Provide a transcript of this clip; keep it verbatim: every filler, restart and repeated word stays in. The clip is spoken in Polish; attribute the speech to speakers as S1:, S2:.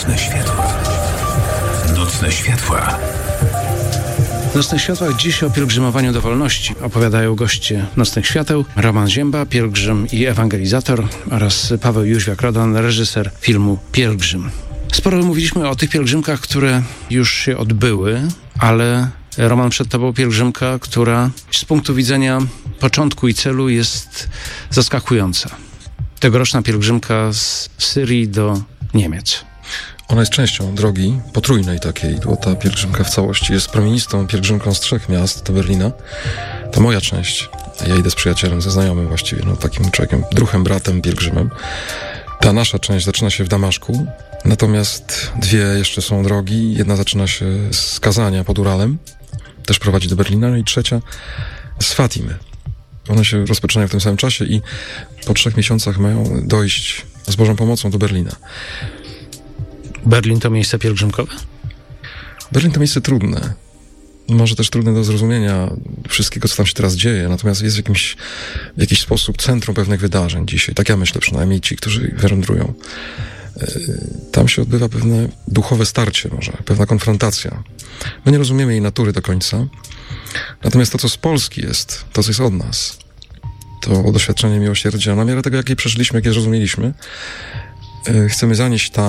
S1: Nocne światła. Nocne światła.
S2: W Nocnych Światłach dziś o pielgrzymowaniu do wolności opowiadają goście Nocnych Świateł: Roman Zięba, pielgrzym i ewangelizator, oraz Paweł Jóźwiak-Rodan, reżyser filmu Pielgrzym. Sporo mówiliśmy o tych pielgrzymkach, które już się odbyły, ale Roman, przed tobą pielgrzymka, która z punktu widzenia początku i celu jest zaskakująca. Tegoroczna pielgrzymka z Syrii do Niemiec.
S3: Ona jest częścią drogi potrójnej takiej, bo ta pielgrzymka w całości jest promienistą pielgrzymką z trzech miast do Berlina. To moja część. Ja idę z przyjacielem, ze znajomym właściwie, no takim człowiekiem, druhem, bratem, pielgrzymem. Ta nasza część zaczyna się w Damaszku, natomiast dwie jeszcze są drogi. Jedna zaczyna się z Kazania pod Uralem, też prowadzi do Berlina, no i trzecia z Fatimy. One się rozpoczynają w tym samym czasie i po trzech miesiącach mają dojść z Bożą pomocą do Berlina.
S2: Berlin to miejsce pielgrzymkowe?
S3: Berlin to miejsce trudne. Może też trudne do zrozumienia wszystkiego, co tam się teraz dzieje, natomiast jest w jakimś, w jakiś sposób centrum pewnych wydarzeń dzisiaj. Tak ja myślę, przynajmniej ci, którzy wędrują. Tam się odbywa pewne duchowe starcie może, pewna konfrontacja. My nie rozumiemy jej natury do końca, natomiast to, co z Polski jest, to, co jest od nas, to doświadczenie miłosierdzia na miarę tego, jakie przeżyliśmy, jakie zrozumieliśmy, chcemy zanieść tam